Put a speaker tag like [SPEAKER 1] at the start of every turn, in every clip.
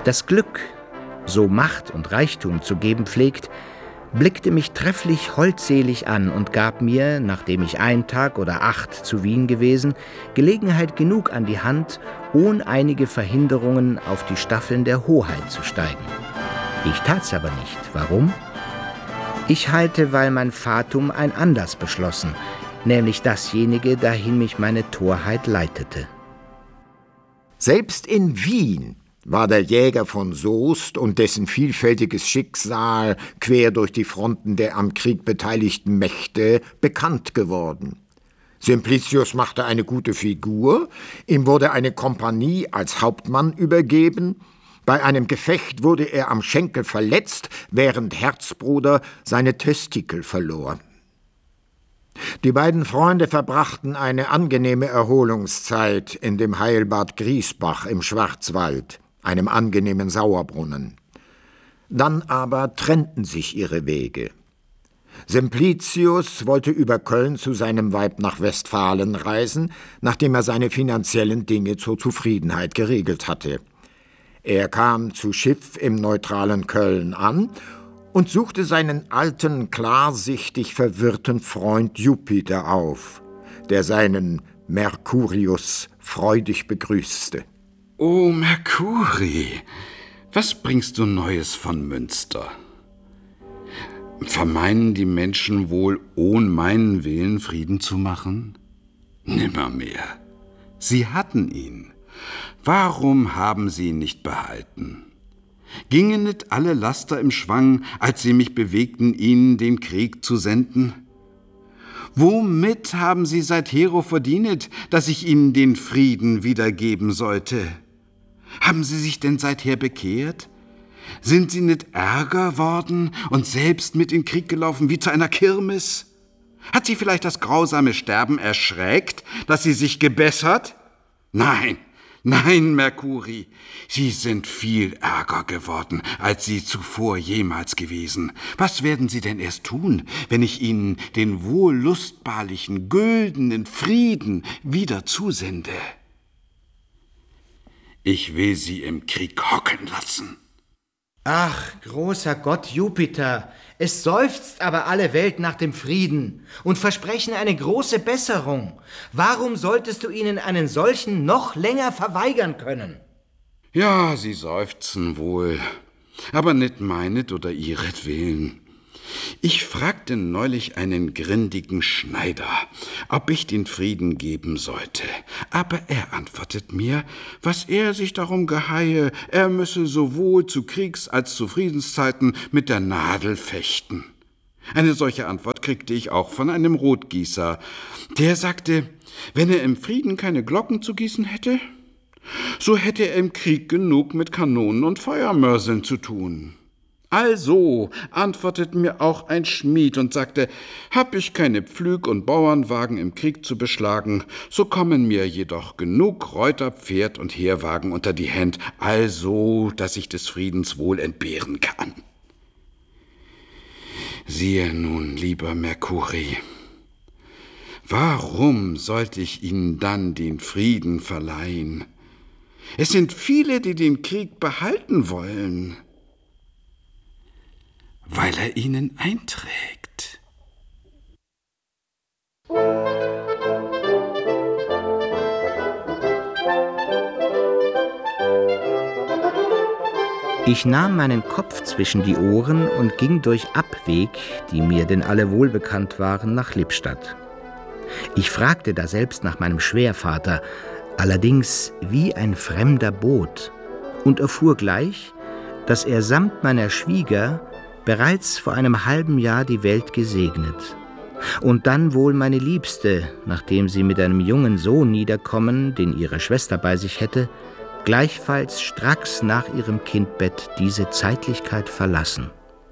[SPEAKER 1] Das Glück, so Macht und Reichtum zu geben pflegt, blickte mich trefflich holdselig an und gab mir, nachdem ich 1 Tag oder 8 zu Wien gewesen, Gelegenheit genug an die Hand, ohne einige Verhinderungen auf die Staffeln der Hoheit zu steigen. Ich tat's aber nicht. Warum? Ich halte, weil mein Fatum ein Anlass beschlossen, nämlich dasjenige, dahin mich meine Torheit leitete.
[SPEAKER 2] Selbst in Wien war der Jäger von Soest und dessen vielfältiges Schicksal quer durch die Fronten der am Krieg beteiligten Mächte bekannt geworden. Simplicius machte eine gute Figur, ihm wurde eine Kompanie als Hauptmann übergeben, bei einem Gefecht wurde er am Schenkel verletzt, während Herzbruder seine Testikel verlor. Die beiden Freunde verbrachten eine angenehme Erholungszeit in dem Heilbad Griesbach im Schwarzwald, einem angenehmen Sauerbrunnen. Dann aber trennten sich ihre Wege. Simplicius wollte über Köln zu seinem Weib nach Westfalen reisen, nachdem er seine finanziellen Dinge zur Zufriedenheit geregelt hatte. Er kam zu Schiff im neutralen Köln an und suchte seinen alten, klarsichtig verwirrten Freund Jupiter auf, der seinen Mercurius freudig begrüßte.
[SPEAKER 3] »O Mercuri, was bringst du Neues von Münster? Vermeinen die Menschen wohl, ohne meinen Willen Frieden zu machen? Nimmermehr. Sie hatten ihn. Warum haben sie ihn nicht behalten? Gingen nicht alle Laster im Schwang, als sie mich bewegten, ihnen den Krieg zu senden? Womit haben sie seithero verdienet, dass ich ihnen den Frieden wiedergeben sollte? Haben sie sich denn seither bekehrt? Sind sie nicht ärger worden und selbst mit in Krieg gelaufen wie zu einer Kirmes? Hat sie vielleicht das grausame Sterben erschreckt, dass sie sich gebessert? Nein, nein, Mercuri, sie sind viel ärger geworden, als sie zuvor jemals gewesen. Was werden sie denn erst tun, wenn ich ihnen den wohllustbarlichen, güldenen Frieden wieder zusende? Ich will sie im Krieg hocken lassen.
[SPEAKER 1] Ach, großer Gott Jupiter, es seufzt aber alle Welt nach dem Frieden und versprechen eine große Besserung. Warum solltest du ihnen einen solchen noch länger verweigern können?
[SPEAKER 3] Ja, sie seufzen wohl, aber nicht meinet oder ihretwillen. Ich fragte neulich einen grindigen Schneider, ob ich den Frieden geben sollte, aber er antwortet mir, was er sich darum geheie, er müsse sowohl zu Kriegs- als zu Friedenszeiten mit der Nadel fechten. Eine solche Antwort kriegte ich auch von einem Rotgießer. Der sagte, wenn er im Frieden keine Glocken zu gießen hätte, so hätte er im Krieg genug mit Kanonen und Feuermörseln zu tun. Also antwortete mir auch ein Schmied und sagte, hab ich keine Pflüg und Bauernwagen im Krieg zu beschlagen, so kommen mir jedoch genug Reuter, Pferd und Heerwagen unter die Hand, also, dass ich des Friedens wohl entbehren kann. Siehe nun, lieber Mercuri, warum sollte ich Ihnen dann den Frieden verleihen? Es sind viele, die den Krieg behalten wollen, weil er ihnen einträgt.
[SPEAKER 1] Ich nahm meinen Kopf zwischen die Ohren und ging durch Abweg, die mir denn alle wohlbekannt waren, nach Lippstadt. Ich fragte daselbst nach meinem Schwährvater, allerdings wie ein fremder Bot, und erfuhr gleich, dass er samt meiner Schwieger bereits vor einem halben Jahr die Welt gesegnet und dann wohl meine Liebste, nachdem sie mit einem jungen Sohn niederkommen, den ihre Schwester bei sich hätte, gleichfalls stracks nach ihrem Kindbett diese Zeitlichkeit verlassen.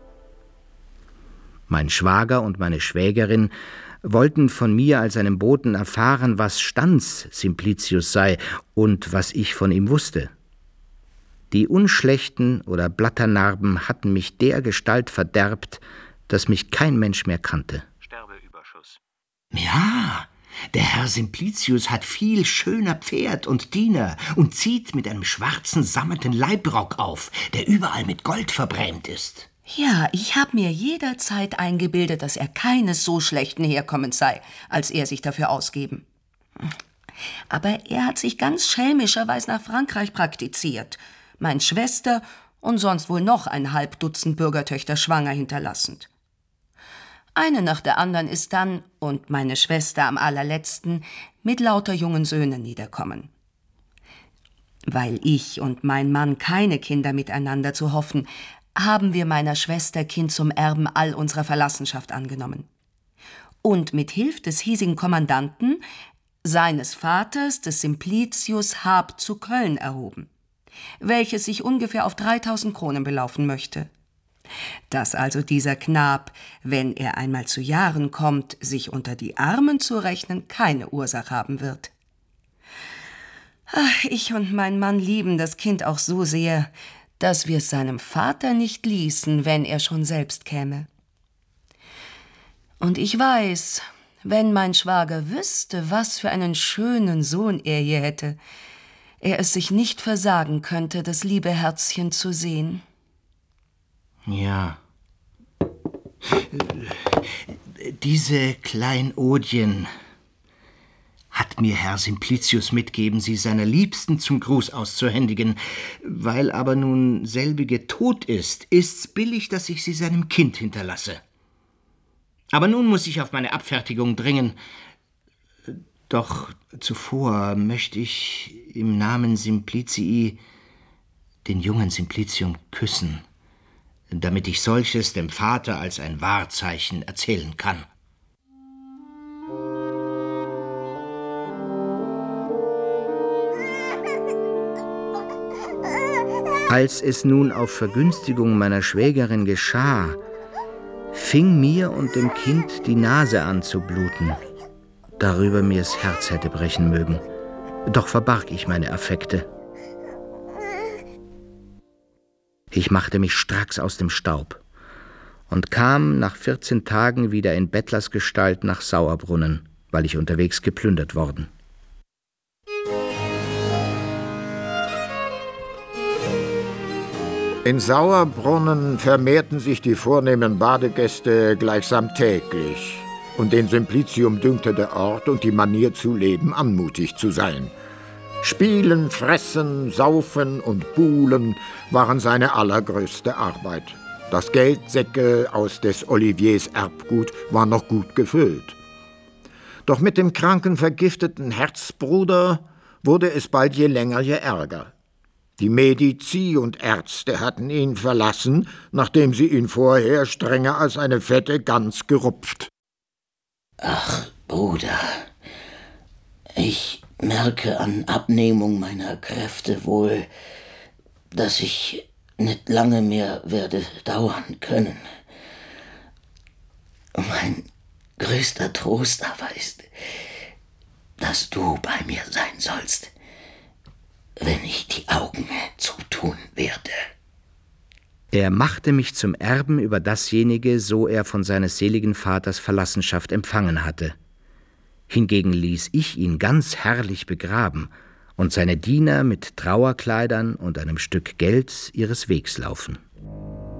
[SPEAKER 1] Mein Schwager und meine Schwägerin wollten von mir als einem Boten erfahren, was Stands Simplicius sei und was ich von ihm wusste. Die unschlechten oder Blatternarben hatten mich dergestalt verderbt, dass mich kein Mensch mehr kannte.
[SPEAKER 4] Sterbeüberschuss.
[SPEAKER 5] Ja,
[SPEAKER 1] Der Herr Simplicius hat viel schöner Pferd und Diener und zieht mit einem schwarzen sammetnen Leibrock auf, der überall mit Gold verbrämt ist.
[SPEAKER 4] Ja, ich habe mir jederzeit eingebildet, dass er keines so schlechten Herkommens sei, als er sich dafür ausgeben. Aber er hat sich ganz schelmischerweise nach Frankreich praktiziert, meine Schwester und sonst wohl noch ein halb Dutzend Bürgertöchter schwanger hinterlassend. Eine nach der anderen ist dann, und meine Schwester am allerletzten, mit lauter jungen Söhnen niederkommen. Weil ich und mein Mann keine Kinder miteinander zu hoffen, haben wir meiner Schwester Kind zum Erben all unserer Verlassenschaft angenommen. Und mit Hilfe des hiesigen Kommandanten, seines Vaters, des Simplicius, Hab zu Köln erhoben, welches sich ungefähr auf 3000 Kronen belaufen möchte. Dass also dieser Knab, wenn er einmal zu Jahren kommt, sich unter die Armen zu rechnen, keine Ursache haben wird. Ach, ich und mein Mann lieben das Kind auch so sehr, dass wir es seinem Vater nicht ließen, wenn er schon selbst käme. Und ich weiß, wenn mein Schwager wüsste, was für einen schönen Sohn er hier hätte, er es sich nicht versagen könnte, das liebe Herzchen zu sehen.
[SPEAKER 1] Ja. Diese Kleinodien hat mir Herr Simplicius mitgeben, sie seiner Liebsten zum Gruß auszuhändigen. Weil aber nun selbige tot ist, ist's billig, dass ich sie seinem Kind hinterlasse. Aber nun muss ich auf meine Abfertigung dringen. Doch zuvor möchte ich im Namen Simplicii den jungen Simplicium küssen, damit ich solches dem Vater als ein Wahrzeichen erzählen kann. Als es nun auf Vergünstigung meiner Schwägerin geschah, fing mir und dem Kind die Nase an zu bluten, darüber mir's Herz hätte brechen mögen. Doch verbarg ich meine Affekte. Ich machte mich stracks aus dem Staub und kam nach 14 Tagen wieder in Bettlersgestalt nach Sauerbrunnen, weil ich unterwegs geplündert worden.
[SPEAKER 2] In Sauerbrunnen vermehrten sich die vornehmen Badegäste gleichsam täglich, und den Simplicium dünkte der Ort und die Manier zu leben anmutig zu sein. Spielen, Fressen, Saufen und Buhlen waren seine allergrößte Arbeit. Das Geldsäckel aus des Oliviers Erbgut war noch gut gefüllt. Doch mit dem kranken, vergifteten Herzbruder wurde es bald je länger je ärger. Die Medici und Ärzte hatten ihn verlassen, nachdem sie ihn vorher strenger als eine fette Gans gerupft.
[SPEAKER 5] Ach, Bruder, ich merke an Abnehmung meiner Kräfte wohl, dass ich nicht lange mehr werde dauern können. Mein größter Trost aber ist, dass du bei mir sein sollst, wenn ich die Augen zutun werde.
[SPEAKER 1] Er machte mich zum Erben über dasjenige, so er von seines seligen Vaters Verlassenschaft empfangen hatte. Hingegen ließ ich ihn ganz herrlich begraben und seine Diener mit Trauerkleidern und einem Stück Geld ihres Wegs laufen.